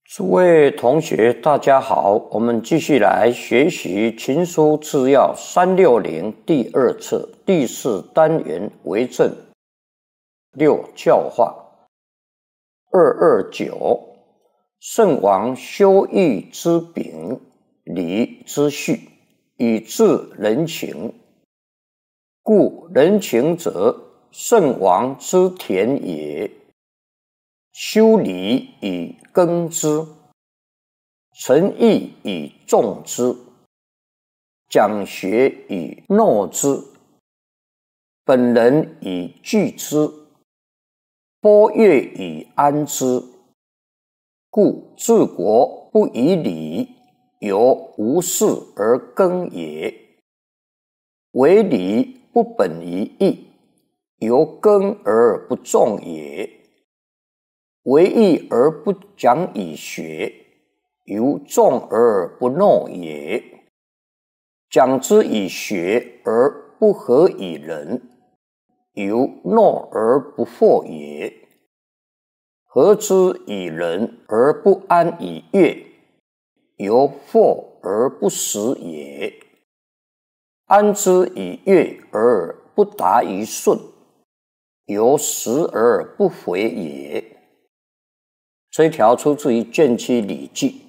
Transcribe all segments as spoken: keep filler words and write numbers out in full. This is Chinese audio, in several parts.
诸位同学，大家好，我们继续来学习《群书治要》三六零第二册第四单元为政六教化二二九圣王修义之秉，礼之序，以治人情。故人情者，圣王之田也。修理以耕之，诚意以种之，讲学以诺之，本人以具之，播乐以安之。故治国不以礼，由无事而耕也；为礼不本于义，由耕而不种也。为义而不讲以学，由众而不诺也；讲之以学而不合以仁，由诺而不惑也；合之以仁而不安以乐，由惑而不实也；安之以乐而不达于顺，由实而不回也。这一条出自于《卷七礼记》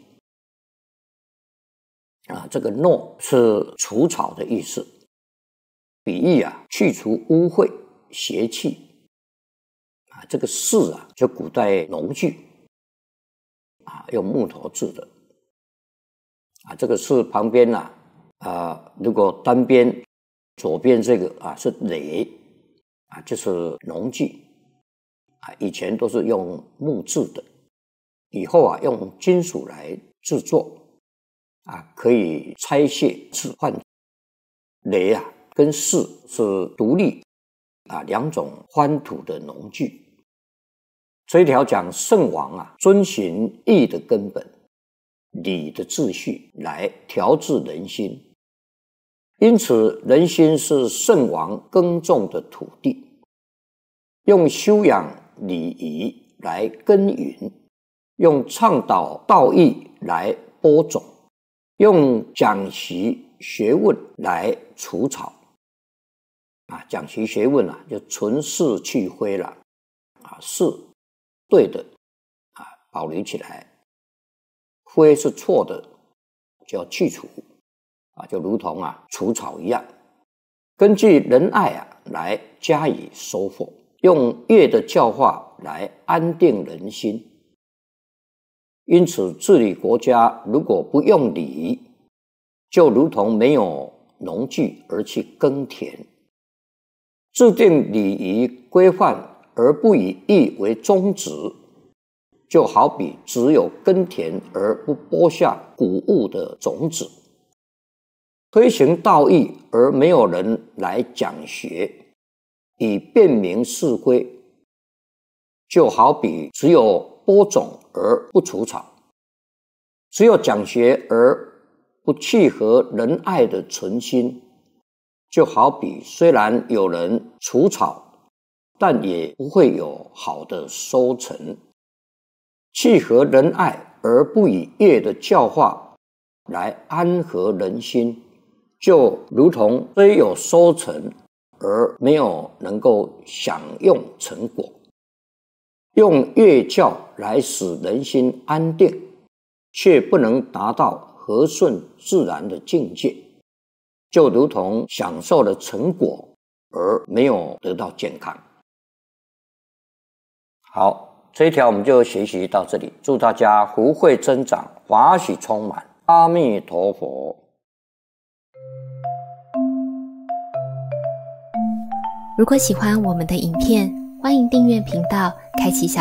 啊，这个诺是除草的意思，比喻啊去除污秽邪气啊。这个士啊，就古代农具啊，用木头制的啊。这个士旁边呢 啊, 啊，如果单边左边这个啊是垒啊，就是农具啊，以前都是用木制的。以后啊，用金属来制作啊，可以拆卸置换。垒啊跟士是独立啊两种欢土的农具。这一条讲圣王啊，遵循义的根本、礼的秩序来调治人心。因此，人心是圣王耕种的土地，用修养礼仪来耕耘。用倡导道义来播种，用讲习学问来除草啊，讲习学问啊，就存是去灰了啊，是对的啊，保留起来；灰是错的，就要去除啊，就如同啊除草一样。根据仁爱啊来加以收获，用乐的教化来安定人心。因此，治理国家如果不用礼，就如同没有农具而去耕田；制定礼仪规范而不以义为宗旨，就好比只有耕田而不播下谷物的种子；推行道义而没有人来讲学，以辨明是非，就好比只有播种而不除草，只有讲学而不契合仁爱的存心，就好比虽然有人除草，但也不会有好的收成。契合仁爱而不以业的教化来安和人心，就如同虽有收成而没有能够享用成果。用乐教来使人心安定，却不能达到和顺自然的境界，就如同享受了成果而没有得到健康。好，这一条我们就学习到这里，祝大家福慧增长，法喜充满，阿弥陀佛。 如果喜欢我们的影片，欢迎订阅频道，开启小